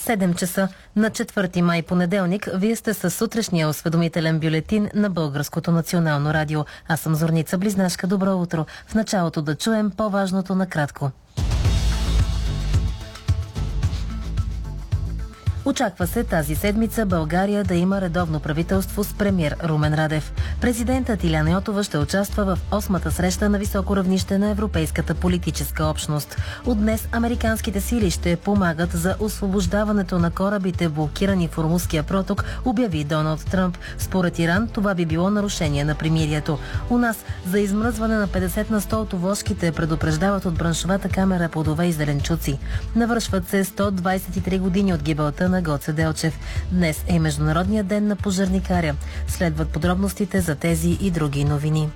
7 часа на 4 май понеделник. Вие сте със сутрешния осведомителен бюлетин на Българското национално радио. Аз съм Зорница Близнашка. Добро утро. В началото да чуем по-важното накратко. Очаква се тази седмица България да има редовно правителство с премиер Румен Радев. Президентът Илияна Йотова ще участва в 8-та среща на високо равнище на Европейската политическа общност. От днес американските сили ще помагат за освобождаването на корабите, блокирани в Ормузския проток, обяви Доналд Тръмп. Според Иран това би било нарушение на примирието. У нас за измръзване на 50 на 100 от овошките предупреждават от браншовата камера плодове и зеленчуци. Навършват се 123 години от гибелта на Гоце Делчев. Днес е Международният ден на пожарникаря. Следват подробностите за тези и други новини.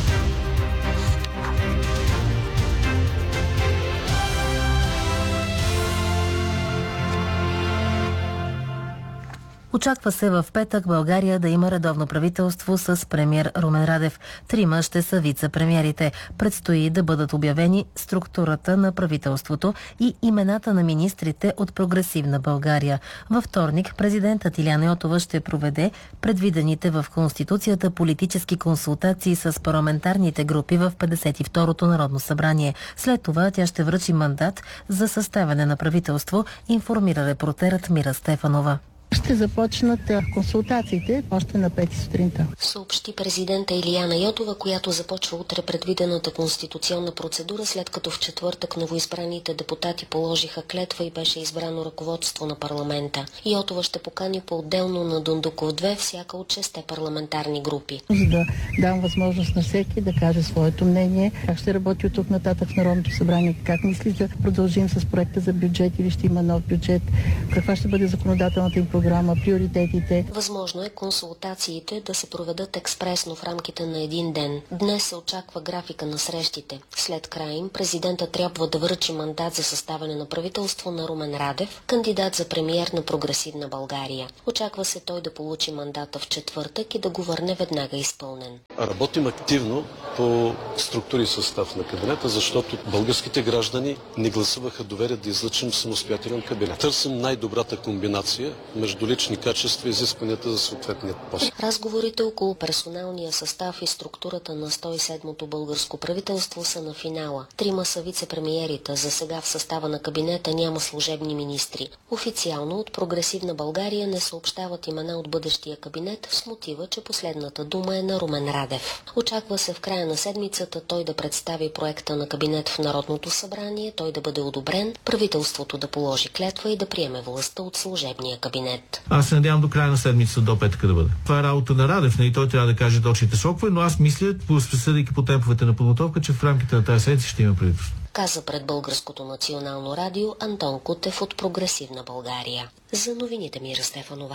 Очаква се в петък България да има редовно правителство с премиер Румен Радев. 3 ще са вице-премиерите. Предстои да бъдат обявени структурата на правителството и имената на министрите от Прогресивна България. Във вторник президентът Илияна Йотова ще проведе предвидените в Конституцията политически консултации с парламентарните групи в 52-то Народно събрание. След това тя ще връчи мандат за съставяне на правителство, информира репортерът Мира Стефанова. Ще започнат консултациите още на 5 сутринта. Съобщи президента Илияна Йотова, която започва утре предвидената конституционна процедура, след като в четвъртък новоизбраните депутати положиха клетва и беше избрано ръководство на парламента. Йотова ще покани по-отделно на Дондуков 2 всяка от 6 парламентарни групи. За да дам възможност на всеки да каже своето мнение, как ще работи от тук нататък в Народното събрание, как мисли да продължим с проекта за бюджет или ще има нов бюджет, каква ще бъде законодателната им програма, приоритетите. Възможно е консултациите да се проведат експресно в рамките на един ден. Днес се очаква графика на срещите. След края им президента трябва да връчи мандат за съставяне на правителство на Румен Радев, кандидат за премиер на Прогресивна България. Очаква се той да получи мандата в четвъртък и да го върне веднага изпълнен. Работим активно по структури и състав на кабинета, защото българските граждани не гласуваха доверие да излъчим самостоятелен кабинет. Търсим най-добрата комбинация между лични качества и изискванията за съответния пост. Разговорите около персоналния състав и структурата на 107-то българско правителство са на финала. 3 са вице-премиерите. За сега в състава на кабинета няма служебни министри. Официално от Прогресивна България не съобщават имена от бъдещия кабинет с мотива, че последната дума е на Румен Радев. Очаква се в края на седмицата той да представи проекта на кабинет в Народното събрание, той да бъде одобрен, правителството да положи клетва и да приеме властта от служебния кабинет. Аз се надявам до края на седмицата до петъка да бъде. Това е работа на Радев, и той трябва да каже точните срокове, но аз мисля, съдейки по темповете на подготовка, че в рамките на тази седмица ще има правителство. Каза пред Българското национално радио Антон Кутев от Прогресивна България. За новините Мира Стефанова.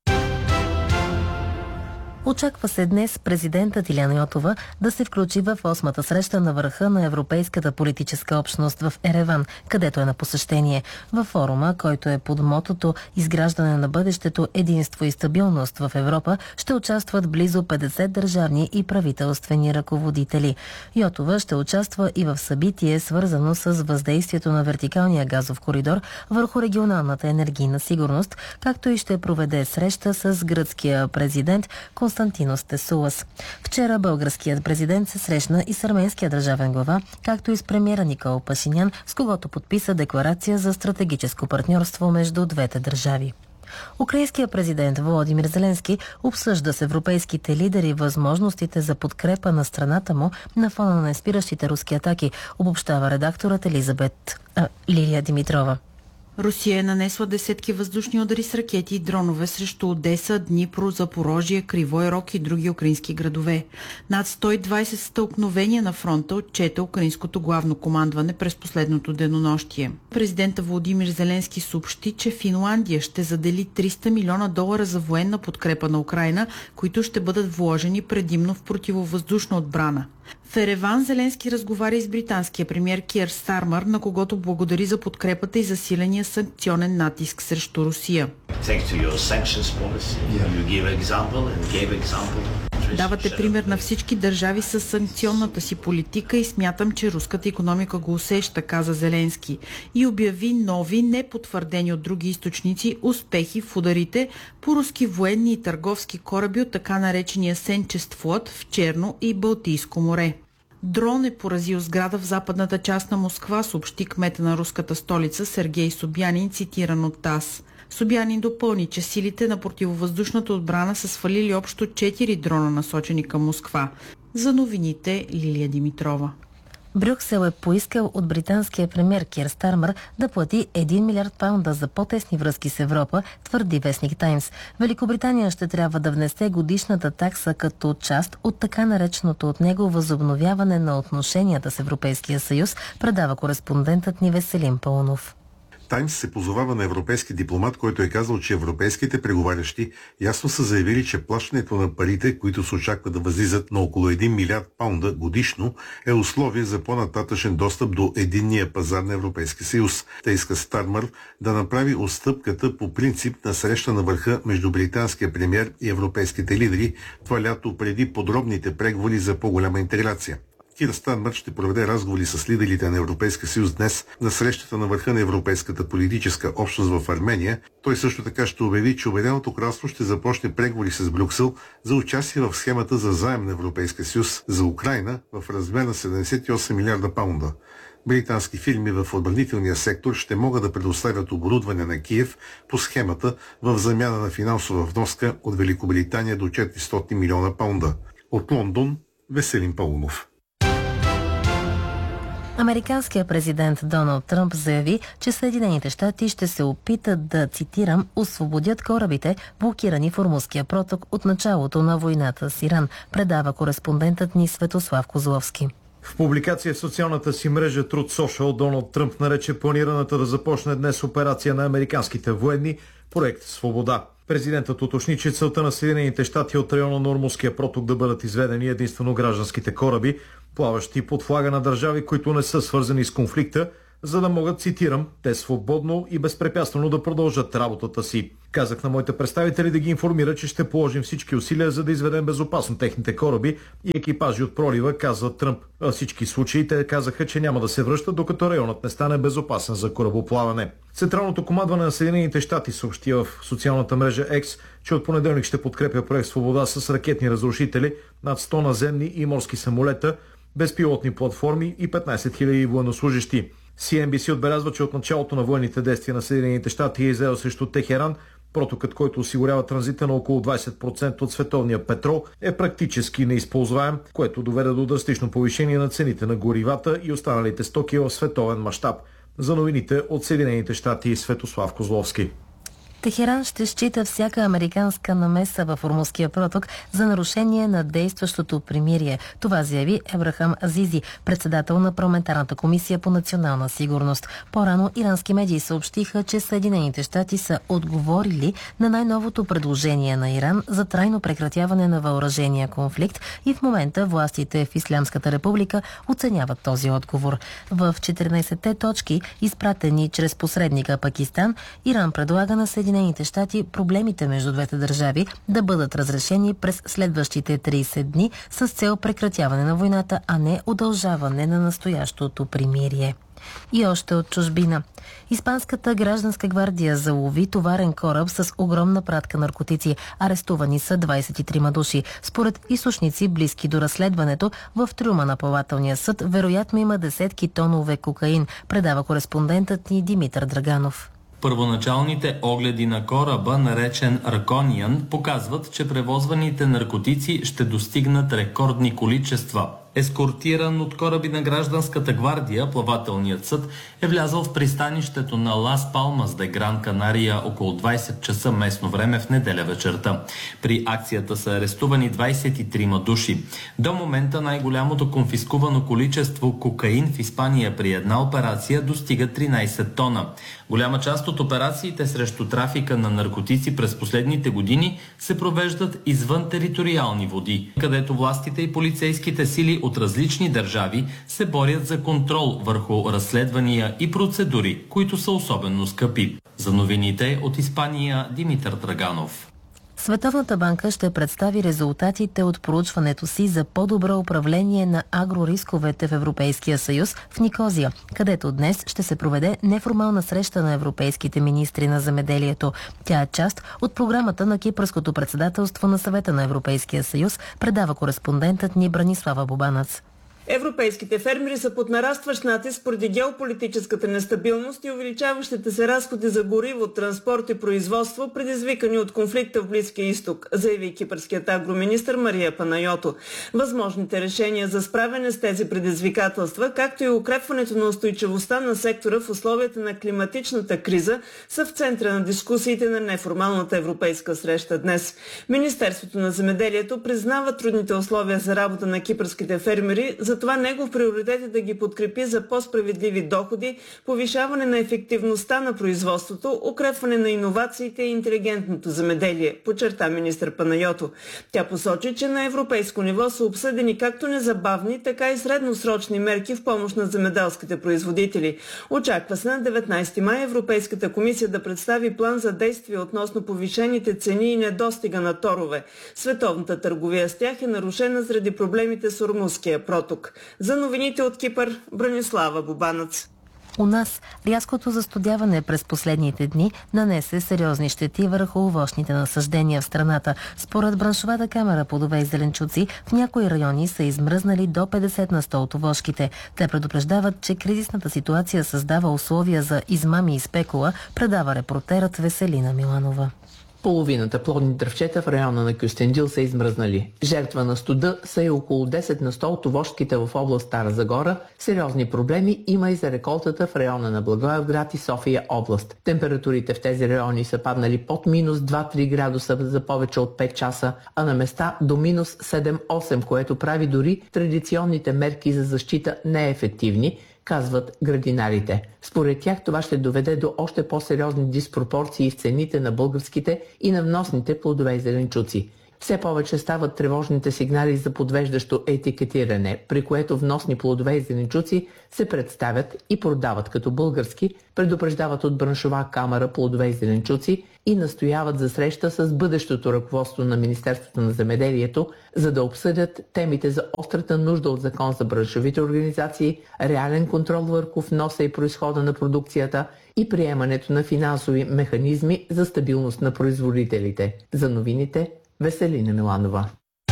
Очаква се днес президентът Илияна Йотова да се включи в 8-та среща на върха на Европейската политическа общност в Ереван, където е на посещение. Във форума, който е под мотото "Изграждане на бъдещето, единство и стабилност в Европа", ще участват близо 50 държавни и правителствени ръководители. Йотова ще участва и в събитие, свързано с въздействието на вертикалния газов коридор върху регионалната енергийна сигурност, както и ще проведе среща с гръцкия президент Константинос Тесулас. Вчера българският президент се срещна и с арменския държавен глава, както и с премиера Никол Пашинян, с когото подписа декларация за стратегическо партньорство между двете държави. Украинският президент Володимир Зеленски обсъжда с европейските лидери възможностите за подкрепа на страната му на фона на неспиращите руски атаки, обобщава редакторът Лилия Димитрова. Русия е нанесла десетки въздушни удари с ракети и дронове срещу Одеса, Днипро, Запорожие, Кривой Рог и други украински градове. Над 120 стълкновения на фронта отчете украинското главно командване през последното денонощие. Президента Володимир Зеленски съобщи, че Финландия ще задели $300 милиона за военна подкрепа на Украйна, които ще бъдат вложени предимно в противовъздушна отбрана. В Ереван Зеленски разговаря с британския премиер Киер Стармър, на когото благодари за подкрепата и засиления санкционен натиск срещу Русия. Давате пример на всички държави с санкционната си политика и смятам, че руската икономика го усеща, каза Зеленски. И обяви нови, непотвърдени от други източници, успехи в ударите по руски военни и търговски кораби от така наречения Сенчест флот в Черно и Балтийско море. Дрон е поразил сграда в западната част на Москва, съобщи кмета на руската столица Сергей Собянин, цитиран от ТАСС. Собянин допълни, че силите на противовъздушната отбрана са свалили общо 4 дрона, насочени към Москва. За новините Лилия Димитрова. Брюксел е поискал от британския премиер Кир Стармър да плати 1 милиард паунда за по-тесни връзки с Европа, твърди вестник Таймс. Великобритания ще трябва да внесе годишната такса като част от така нареченото от него възобновяване на отношенията с Европейския съюз, предава кореспондентът ни Веселин Паунов. Таймс се позовава на европейски дипломат, който е казал, че европейските преговарящи ясно са заявили, че плащането на парите, които се очаква да възлизат на около 1 милиард паунда годишно, е условие за по-нататъчен достъп до единния пазар на Европейския съюз. Те иска Стармър да направи отстъпката по принцип на среща на върха между британския премиер и европейските лидери това лято преди подробните преговори за по-голяма интеграция. Кир Стармър ще проведе разговори с лидерите на Европейския съюз днес на срещата на върха на Европейската политическа общност в Армения. Той също така ще обяви, че Обединеното кралство ще започне преговори с Брюксел за участие в схемата за заем на Европейския съюз за Украйна в размер на 78 милиарда паунда. Британски фирми в отбранителния сектор ще могат да предоставят оборудване на Киев по схемата в замяна на финансова вноска от Великобритания до 400 милиона паунда. От Лондон Веселин Паунов. Американският президент Доналд Тръмп заяви, че Съединените щати ще се опитат да, цитирам, освободят корабите, блокирани в Ормузския проток от началото на войната с Иран, предава кореспондентът ни Светослав Козловски. В публикация в социалната си мрежа Truth Social Доналд Тръмп нарече планираната да започне днес операция на американските военни проект Свобода. Президентът уточни, че целта на Съединените щати от района на Ормузския проток да бъдат изведени единствено гражданските кораби, плаващи под флага на държави, които не са свързани с конфликта, за да могат, цитирам, те свободно и безпрепятствено да продължат работата си. Казах на моите представители да ги информира, че ще положим всички усилия, за да изведем безопасно техните кораби и екипажи от пролива, казва Тръмп. Във всички случаи те казаха, че няма да се връщат, докато районът не стане безопасен за корабоплаване. Централното командване на Съединените щати съобщи в социалната мрежа X, че от понеделник ще подкрепя проект Свобода с ракетни разрушители, над 100 наземни и морски самолета, безпилотни платформи и 15 000 военнослужещи. CNBC отбелязва, че от началото на военните действия на Съединените щати е Израел срещу Техеран, протокът, който осигурява транзита на около 20% от световния петрол, е практически неизползваем, което доведе до драстично повишение на цените на горивата и останалите стоки в световен мащаб. За новините от Съединените щати Светослав Козловски. Техеран ще счита всяка американска намеса в Ормузския проток за нарушение на действащото примирие. Това заяви Ебрахам Азизи, председател на парламентарната комисия по национална сигурност. По-рано ирански медии съобщиха, че Съединените щати са отговорили на най-новото предложение на Иран за трайно прекратяване на въоръжения конфликт и в момента властите в Ислямската република оценяват този отговор. В 14-те точки, изпратени чрез посредника Пакистан, Иран предлага на Съединените щати проблемите между двете държави да бъдат разрешени през следващите 30 дни с цел прекратяване на войната, а не удължаване на настоящото примирие. И още от чужбина. Испанската гражданска гвардия залови товарен кораб с огромна пратка наркотици. Арестувани са 23 души. Според източници, близки до разследването, в трюма на плавателния съд вероятно има десетки тонове кокаин, предава кореспондентът ни Димитър Драганов. Първоначалните огледи на кораба, наречен Аркониан, показват, че превозваните наркотици ще достигнат рекордни количества. Ескортиран от кораби на гражданската гвардия, плавателният съд е влязъл в пристанището на Лас Палмас де Гран Канария около 20 часа местно време в неделя вечерта. При акцията са арестувани 23 души. До момента най-голямото конфискувано количество кокаин в Испания при една операция достига 13 тона. Голяма част от операциите срещу трафика на наркотици през последните години се провеждат извън териториални води, където властите и полицейските сили от различни държави се борят за контрол върху разследвания и процедури, които са особено скъпи. За новините от Испания Димитър Драганов. Световната банка ще представи резултатите от проучването си за по-добро управление на агрорисковете в Европейския съюз в Никозия, където днес ще се проведе неформална среща на европейските министри на земеделието. Тя е част от програмата на Кипърското председателство на Съвета на Европейския съюз, предава кореспондентът ни Бранислава Бубанац. Европейските фермери са под нарастващ натиск поради геополитическата нестабилност и увеличаващите се разходи за гориво, транспорт и производство, предизвикани от конфликта в Близкия изток, заяви кипърският агроминистър Мария Панайото. Възможните решения за справяне с тези предизвикателства, както и укрепването на устойчивостта на сектора в условията на климатичната криза, са в центъра на дискусиите на неформалната европейска среща днес. Министерството на земеделието признава трудните условия за работа на кипърските фермери, затова негов приоритет е да ги подкрепи за по-справедливи доходи, повишаване на ефективността на производството, укрепване на иновациите и интелигентното земеделие, подчерта министър Панайото. Тя посочи, че на европейско ниво са обсъдени както незабавни, така и средносрочни мерки в помощ на земеделските производители. Очаква се на 19 май Европейската комисия да представи план за действие относно повишените цени и недостига на торове. Световната търговия с тях е нарушена заради проблемите с Ормузския проток. За новините от Кипър, Бранислава Бубанац. У нас рязкото застудяване през последните дни нанесе сериозни щети върху овощните насаждения в страната. Според браншовата камера плодове и зеленчуци, в някои райони са измръзнали до 50 на 100 от овошките. Те предупреждават, че кризисната ситуация създава условия за измами и спекула, предава репортерът Веселина Миланова. Половината плодни дръвчета в района на Кюстендил са измръзнали. Жертва на студа са и около 10 на 100 от овощките в област Стара Загора. Сериозни проблеми има и за реколтата в района на Благоевград и София област. Температурите в тези райони са паднали под минус 2-3 градуса за повече от 5 часа, а на места до минус 7-8, което прави дори традиционните мерки за защита неефективни, казват градинарите. Според тях това ще доведе до още по-сериозни диспропорции в цените на българските и на вносните плодове и зеленчуци. Все повече стават тревожните сигнали за подвеждащо етикетиране, при което вносни плодове и зеленчуци се представят и продават като български, предупреждават от браншова камара плодове и зеленчуци и настояват за среща с бъдещото ръководство на Министерството на земеделието, за да обсъдят темите за острата нужда от закон за браншовите организации, реален контрол върху вноса и произхода на продукцията и приемането на финансови механизми за стабилност на производителите. За новините Веселина Миланова.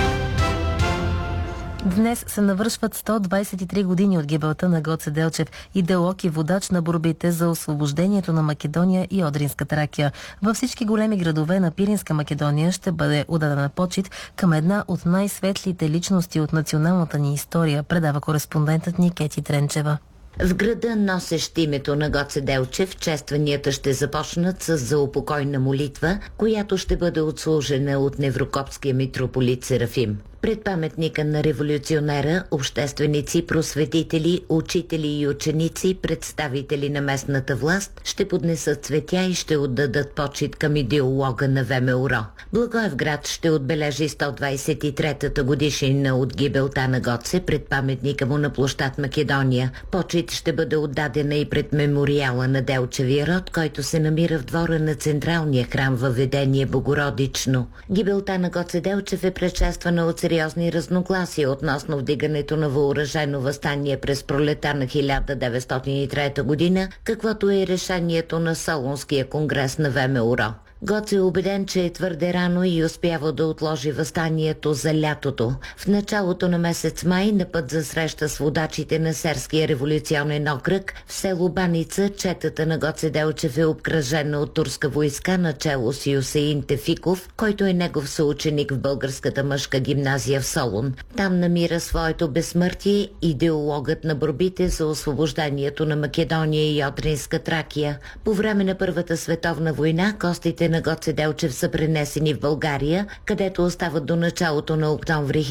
Днес се навършват 123 години от гибелта на Гоце Делчев, идеолог и водач на борбите за освобождението на Македония и Одринска Тракия. Във всички големи градове на Пиринска Македония ще бъде отдадена почит към една от най-светлите личности от националната ни история, предава кореспондентът ни Кети Тренчева. В града, носещ името на Гоце Делчев, честванията ще започнат с заупокойна молитва, която ще бъде отслужена от неврокопския митрополит Серафим. Пред паметника на революционера, общественици, просветители, учители и ученици, представители на местната власт ще поднесат цветя и ще отдадат почит към идеолога на ВМРО. Благоевград ще отбележи 123-та годишнина от гибелта на Гоце пред паметника му на площад Македония. Почит ще бъде отдадена и пред мемориала на Делчевия род, който се намира в двора на централния храм Въведение Богородично. Гибелта на Гоце Делчев е предшествана от сериозни разногласия относно вдигането на въоръжено въстание през пролета на 1903 година, каквото е решението на Солунския конгрес на ВМРО. Гоце е убеден, че е твърде рано и успява да отложи въстанието за лятото. В началото на месец май, на път за среща с водачите на Серския революционен окръг, в село Баница, четата на Гоце Делчев е обкръжена от турска войска начело с Юсеин Тефиков, който е негов съученик в българската мъжка гимназия в Солун. Там намира своето безсмъртие идеологът на борбите за освобождението на Македония и Одринска Тракия. По време на Първата световна война костите на Гоце Делчев са пренесени в България, където остават до началото на октомври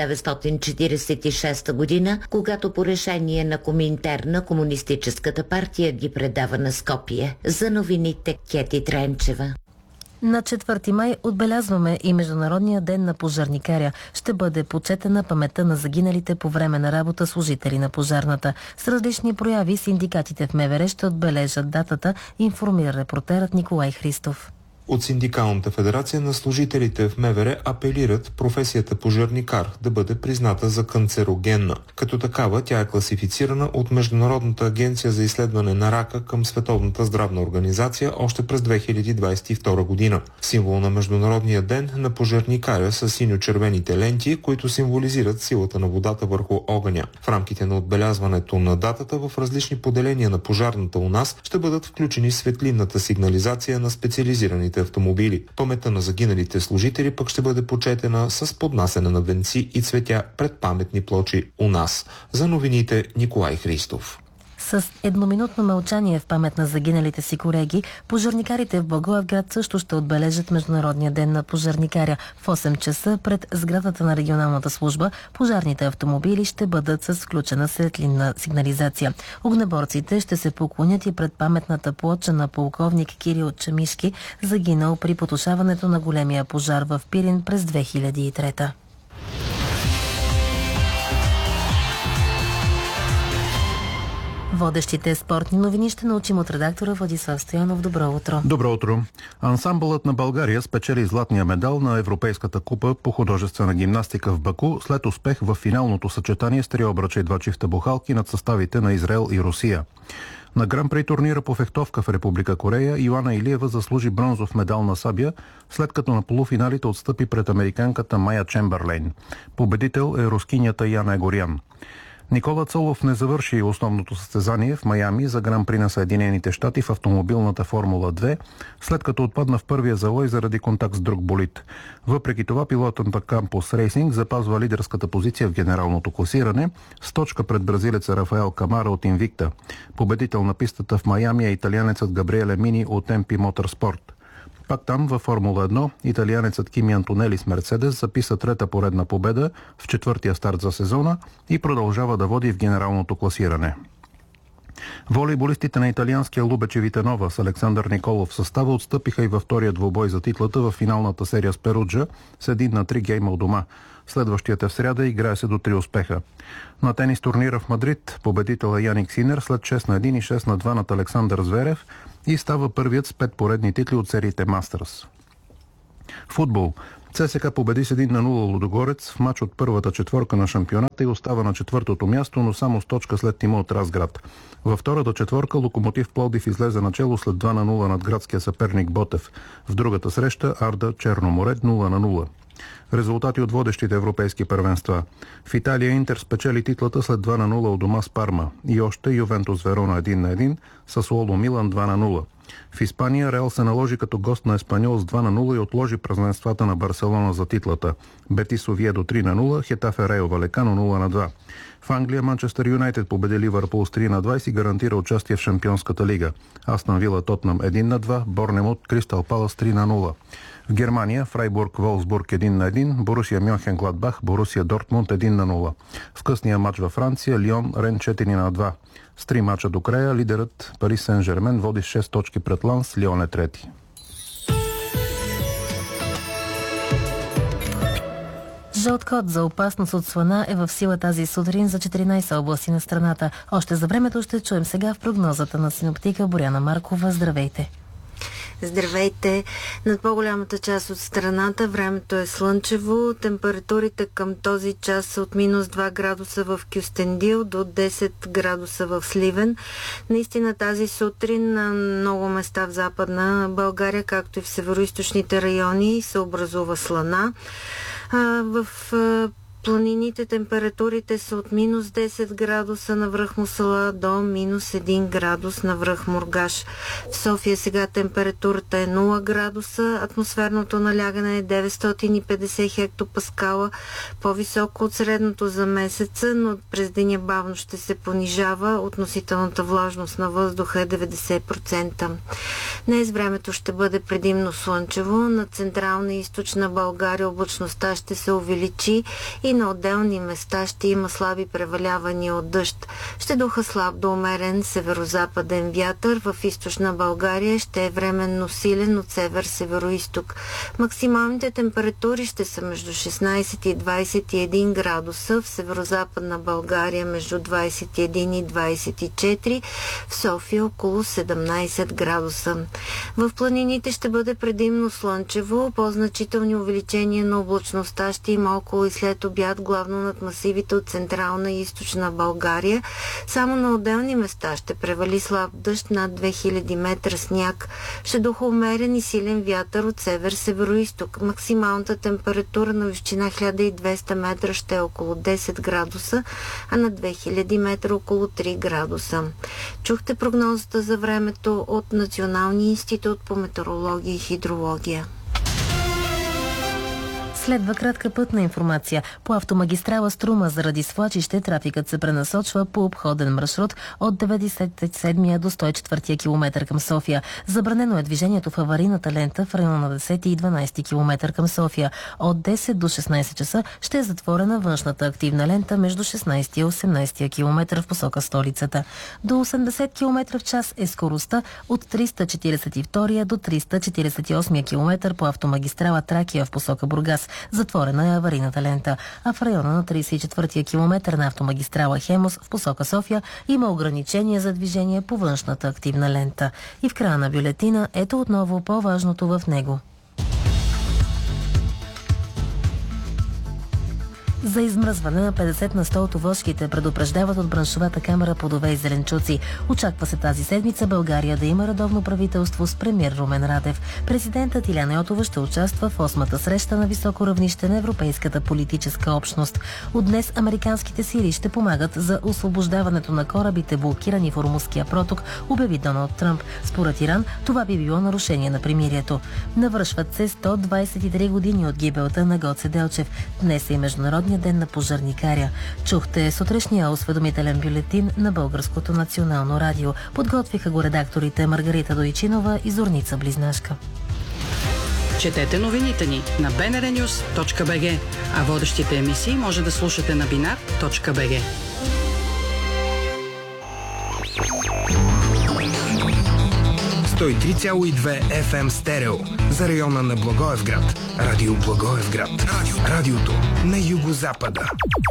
1946 година, когато по решение на Коминтерна Комунистическата партия ги предава на Скопие. За новините Кети Тренчева. На 4 май отбелязваме и Международния ден на пожарникаря. Ще бъде почетена паметта на загиналите по време на работа служители на пожарната. С различни прояви синдикатите в МВР ще отбележат датата, информира репортерът Николай Христов. От Синдикалната федерация на служителите в МВР апелират професията пожарникар да бъде призната за канцерогенна. Като такава тя е класифицирана от Международната агенция за изследване на рака към Световната здравна организация още през 2022 година. Символ на Международния ден на пожарникаря са синьо-червените ленти, които символизират силата на водата върху огъня. В рамките на отбелязването на датата в различни поделения на пожарната у нас ще бъдат включени светлинната сигнализация на специализираните автомобили. Паметта на загиналите служители пък ще бъде почетена с поднасене на венци и цветя пред паметни плочи у нас. За новините Николай Христов. С едноминутно мълчание в памет на загиналите си колеги, пожарникарите в Благоевград също ще отбележат Международния ден на пожарникаря. В 8 часа пред сградата на регионалната служба пожарните автомобили ще бъдат с включена светлинна сигнализация. Огнеборците ще се поклонят и пред паметната плоча на полковник Кирил Чамишки, загинал при потушаването на големия пожар в Пирин през 2003. Водещите спортни новини ще научим от редактора Владислав Стоянов. Добро утро. Добро утро. Ансамбълът на България спечели златния медал на Европейската купа по художествена гимнастика в Баку след успех в финалното съчетание с 3 обръча и 2 чифта бухалки над съставите на Израел и Русия. На гран-при турнира по фехтовка в Република Корея Йоана Илиева заслужи бронзов медал на сабя, след като на полуфиналите отстъпи пред американката Майя Чемберлейн. Победител е рускинята Яна Егорян. Никола Цолов не завърши основното състезание в Майами за гран-при на Съединените щати в автомобилната Формула 2, след като отпадна в първия залой заради контакт с друг болид. Въпреки това пилотът на Кампус Рейсинг запазва лидерската позиция в генералното класиране с точка пред бразилеца Рафаел Камара от Инвикта. Победител на пистата в Майами е италианецът Габриеле Мини от MP Motorsport. Пак там във Формула 1 италианецът Кими Антонели с Мерцедес записа трета поредна победа в 4-тия старт за сезона и продължава да води в генералното класиране. Волейболистите на италианския Лубече Витенова с Александър Николов в състава отстъпиха и във втория двубой за титлата в финалната серия с Перуджа с 1-3 гейма у дома. Следващият е в сряда, играе се до 3 успеха. На тенис турнира в Мадрид победител е Яник Синер след 6-1 и 6-2 над Александър Зверев и става първият с 5 поредни титли от сериите Мастърс. Футбол. ЦСКА победи с 1-0 Лудогорец в матч от първата четворка на шампионата и остава на четвъртото място, но само с точка след тима от Разград. Във втората четворка Локомотив Пловдив излезе начело след 2-0 над градския съперник Ботев. В другата среща Арда Черноморе 0-0. Резултати от водещите европейски първенства. В Италия Интер спечели титлата след 2-0 у дома с Парма и още Ювентус Верона 1-1, Сасуоло Милан 2-0. В Испания Реал се наложи като гост на Еспаньол с 2-0 и отложи празненствата на Барселона за титлата. Бетис Овиедо 3-0, Хетафе Райо Валекано 0-2. В Англия Манчестър Юнайтед победи Ливърпул с 3-2 и гарантира участие в Шампионската лига. Астън Вила Тотнъм 1-2, Борнемут Кристал Палас 3-0. В Германия Фрайбург Волсбург 1-1, Борусия Мьонхенгладбах, Борусия Дортмунд 1-0. В късния матч във Франция Лион Рен 4-2. С 3 мача до края лидерът Пари Сен-Жермен води 6 точки пред Ланс, Лион е трети. Жълт код за опасност от слана е в сила тази сутрин за 14 области на страната. Още за времето ще чуем сега в прогнозата на синоптика Боряна Маркова. Здравейте! Здравейте! Над по-голямата част от страната времето е слънчево. Температурите към този час са от минус 2 градуса в Кюстендил до 10 градуса в Сливен. Наистина тази сутрин на много места в Западна България, както и в североизточните райони, се образува слана. В планините температурите са от минус 10 градуса на връх Мусала до минус 1 градус на връх Мургаш. В София сега температурата е 0 градуса, атмосферното налягане е 950 хектопаскала, по-високо от средното за месеца, но през деня бавно ще се понижава. Относителната влажност на въздуха е 90%. Днес времето ще бъде предимно слънчево. На централна и източна България облачността ще се увеличи и на отделни места ще има слаби превалявания от дъжд. Ще духа слаб до умерен северо-западен вятър. В източна България ще е временно силен от север-северо-исток. Максималните температури ще са между 16 и 21 градуса. В северо-западна България между 21 и 24. В София около 17 градуса. В планините ще бъде предимно слънчево, по-значителни увеличения на облачността ще има около и след обяд, главно над масивите от централна и източна България. Само на отделни места ще превали слаб дъжд, над 2000 метра сняг. Ще духа умерен и силен вятър от север-североизток. Максималната температура на височина 1200 метра ще е около 10 градуса, а на 2000 метра около 3 градуса. Чухте прогнозата за времето от Националния институт по метеорология и хидрология. Следва кратка пътна информация. По автомагистрала Струма заради свлачище трафикът се пренасочва по обходен маршрут от 97 до 104 км към София. Забранено е движението в аварийната лента в района на 10 и 12 км към София. От 10 до 16 часа ще е затворена външната активна лента между 16 и 18 км в посока столицата. До 80 км в час е скоростта от 342 до 348 км по автомагистрала Тракия в посока Бургас. Затворена е аварийната лента, а в района на 34-я километър на автомагистрала Хемус в посока София има ограничения за движение по външната активна лента. И в края на бюлетина ето отново по-важното в него. За измръзване на 50 на 100 от овошките предупреждават от браншовата камара плодове и зеленчуци. Очаква се тази седмица България да има редовно правителство с премиер Румен Радев. Президентът Илияна Йотова ще участва в 8-та среща на високо равнище на Европейската политическа общност. От днес американските сили ще помагат за освобождаването на корабите, блокирани в Ормузския проток, обяви Доналд Тръмп. Според Иран, това би било нарушение на примирието. Навършват се 123 години от гибелта на Гоце Делчев. Днес е и Международният ден на пожарникаря. Чухте сутрешния осведомителен бюлетин на Българското национално радио. Подготвиха го редакторите Маргарита Дойчинова и Зорница Близнашка. Четете новините ни на bnrnews.bg, а водещите емисии може да слушате на binar.bg. Той 3,2 FM стерео за района на Благоевград. Радио Благоевград. Радиото на югозапада.